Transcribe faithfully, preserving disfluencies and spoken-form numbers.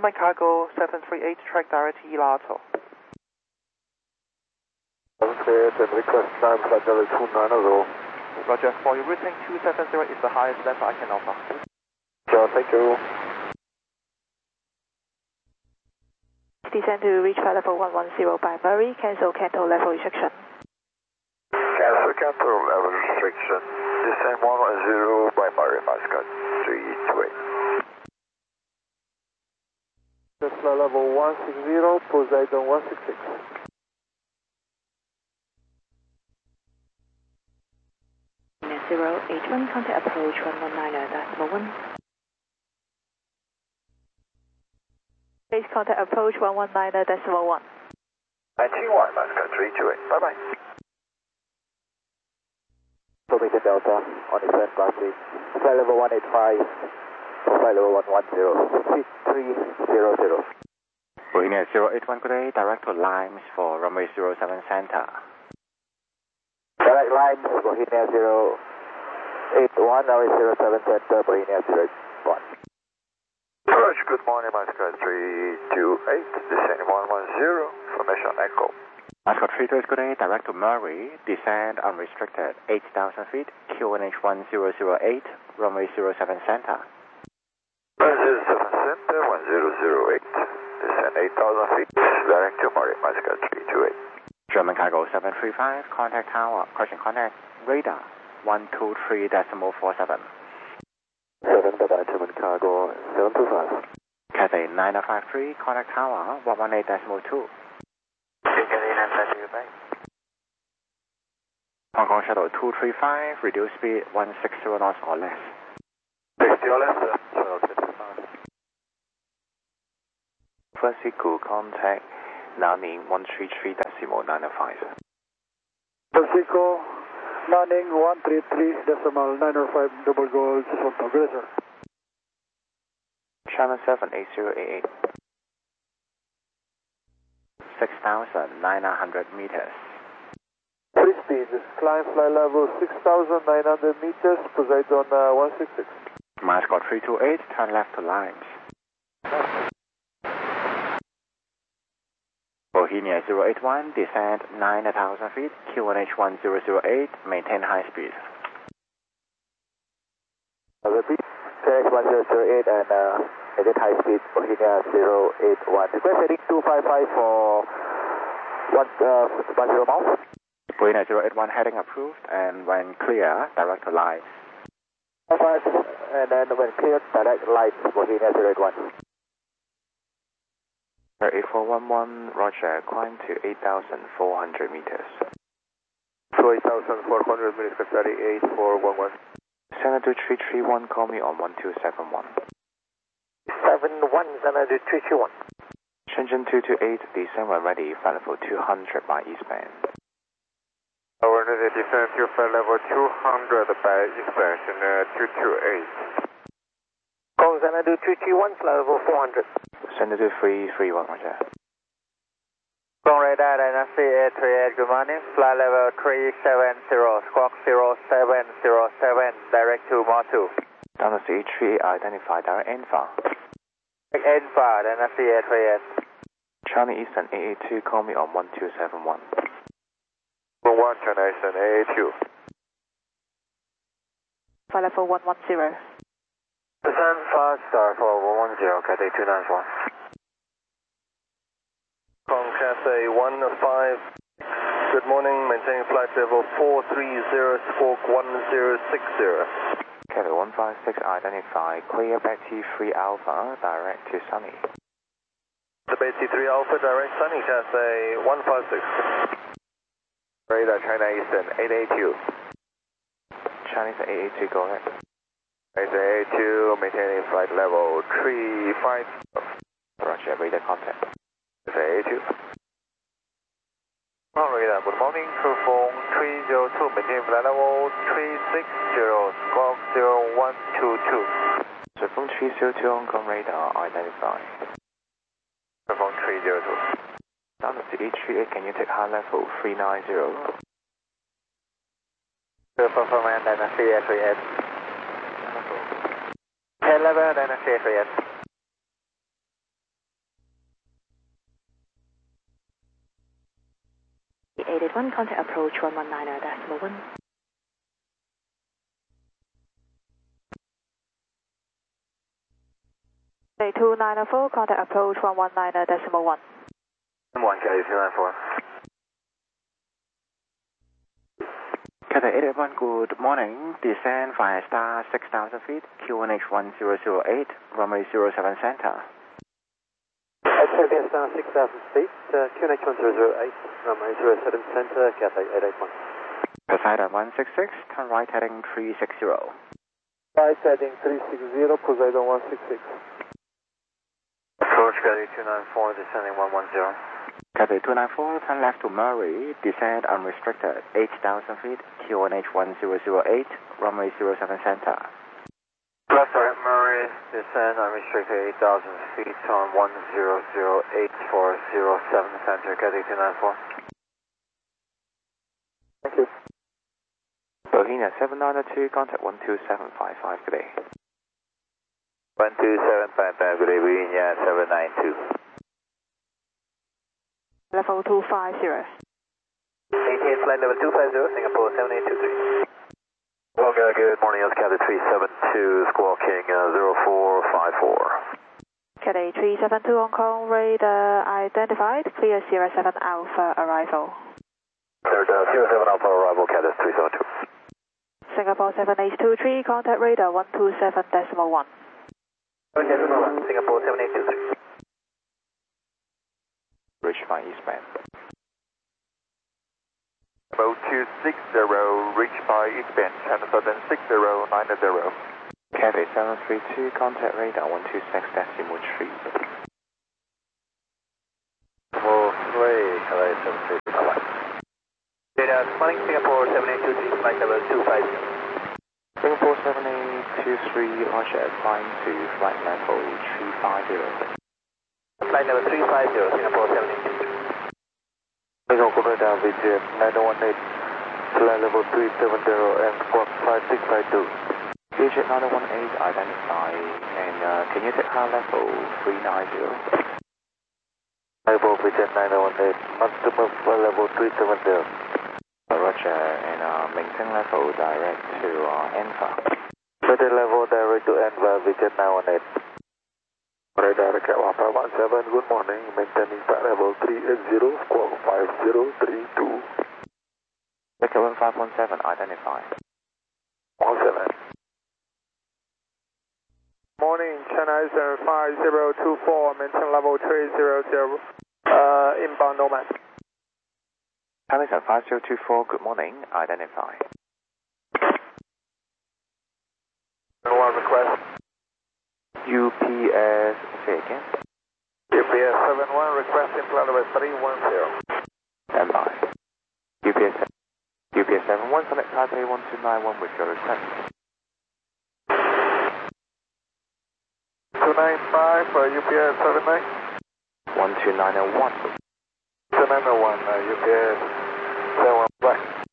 My cargo seven three eight, track direct to Elato. seven three eight and request time flight level two nine zero. Roger, for your routing two seven zero is the highest level I can offer. Sure, thank you. Descend to reach flight level one one zero by Murray, cancel Canto level restriction. Cancel Canto level restriction. Descend one one zero by Murray, Muscat three two eight. Tesla level one six zero, Poseidon one six six. zero eight one, contact approach one one nine, decimal one. Please contact approach one one nine, decimal one. nineteen one, Muscat three two eight, bye bye. Tomika Delta, on descent crossing, flight level one eight five, for flight level one one zero, six three zero zero. Bohemia zero eight one, good day, direct to Limes for runway zero seven center. Direct line, Bohemia zero eight one, runway zero seven center, Bohemia zero eight one. Approach, good morning, Muscat three two eight, descending one one zero, formation echo. Muscat three two eight, good day, direct to Murray, descend unrestricted, eight thousand feet, Q N H one zero zero eight, runway zero seven center. one zero seven center, one zero zero eight, descend eight thousand feet, direct to Murray, Muscat three two eight. German cargo seven three five, contact tower, question contact, radar, one two three decimal four seven. seven, bye-bye, German cargo seven two five. Cathay nine five three, contact tower, one one eight decimal two. Hong Kong shuttle two three five, reduce speed one six zero knots or less. sixty or less, shuttle two three five. Francisco, contact Nanning one three three decimal nine five. Francisco, Nanning one three three decimal nine five, double gold, Siswanto, good sir. Channel seven eight zero eight eight. six thousand nine hundred meters. Free speed, climb flight level six thousand nine hundred meters, Poseidon uh, one six six. Muscat three two eight, turn left to Limes. Bohemia zero eight one, descend nine thousand feet, Q N H one zero zero eight, maintain high speed. I repeat, Q N H one zero zero eight and uh, maintain high speed, Bohemia zero eight one. Request heading two five five for one, uh, one zero miles. Bohemia zero eight one heading approved, and when clear, direct to Limes. five five, and then when cleared, direct Limes, Bohemia zero eight one. eight four one one, Roger, climb to eight thousand four hundred meters. So eight thousand four hundred meters, Qatari eight four one one. Senator three three one, call me on one two seven one. seven one, Senator three two one. Shenzhen two two eight, descend when ready, flight level two hundred by eastbound. Our descend to flight level two hundred by eastbound, Shenzhen two two eight. Kong Senator three two one, flight level four hundred. Senator three three one, Roger. Kong Radar, Dynasty eight three eight, good morning, flight level three seven zero, squawk zero seven zero seven, direct to Motu. Dynasty eight three eight, identify direct Enfa. Enfa, Dynasty eight three eight. Charlie Eastern eight eight two, call me on one two seven one. one, China Eastern eight eight two. Flight level one one zero. Descend five star for one one zero, Cathay two nine four. From Cathay one five, good morning, maintaining flight level four three zero, squawk one zero six zero. Cathay one five six, identify, clear back T three Alpha, direct to Sunny. The Bay T three Alpha, direct Sunny, Cathay one five six. Radar China Eastern eight eight two. Chinese eight eight two, go ahead. eight eight two, maintaining flight level three five. Roger, radar contact. eight eight two. Oh, radar, good morning, True phone three zero two, maintaining flight level three six zero, squawk zero one two two. So from three zero two, Hong Kong radar, identify. True phone three zero two. Down to eight three eight, can you take high level three nine zero? True performance, Dynasty eight three eight. ten level, Dynasty eight three eight. eight one, contact approach one one nine decimal one. two nine four, contact approach one one nine decimal one. one K two nine four. Cathay eight eight one, good morning. Descend via star six thousand feet, Q N H one zero zero eight, runway zero seven center. X-ray via star six thousand feet, uh, Q N H one zero zero eight, runway zero seven center, Cathay eight eight one. Poseidon one six six, turn right heading three six zero. Right heading three six zero, Poseidon one six six. Approach Cathay two nine four, descending one one zero. Cathay two nine four, turn left to Murray, descend unrestricted, eight thousand feet, Q N H one zero zero eight, runway zero seven center. Left right Murray, descend unrestricted eight thousand feet on one zero zero eight for zero seven center, Cathay two nine four. Thank you. Bohemia seven nine two, contact one two seven five five, good day. one two seven five five, good day, Bohemia seven nine two. Level two five zero. eighty-eight flight level two five zero, Singapore seven eight two three. Okay, good morning, it's Cathay three seven two, squawking uh, zero four five four. Cathay three seven two, Hong Kong, radar identified, clear zero seven Alpha arrival. Cleared uh, zero seven Alpha arrival, Cathay three seven two. Singapore seven eight two three, contact radar one two seven decimal one. Okay, Singapore seven eight two three. Bridge by eastbound. Mode two six zero, reach by eastbound, channel southern six zero nine zero. Cathay seven three two, contact radar one two six decimal three. Level three, Cathay seven three two. Data, morning, Singapore seven eight two three, flight level two five zero. Singapore seven eight two three, Roger, climb to flight level three five zero. Flight level three five zero, Singapore seven eight two three. Singapore radar visit nine one eight, flight level three seven zero and squawk five six five two. Digit nine one eight identified, and uh, can you take high level three nine zero? Level visit nine one eight, maximum flight level three seven zero. Uh, Roger, and uh, maintain level direct to uh, Enfa. Maintain level direct to Enfa, visit nine one eight. Radar Cat one five one seven, good morning, maintaining flight level three eight zero, squawk five zero three two. Cat one five one seven identified. one seven. Morning, China Eastern five zero two four, maintain level three zero zero, uh, inbound Nomad. Hamilton five zero two four, good morning, identified. One request. U P S, say again. U P S seven one, requesting flight level three one zero. Stand by. U P S, U P S seven one, select Taipei one two nine one with your request. two nine five for U P S seven nine. one two nine one. two nine one, uh, U P S seven one, black.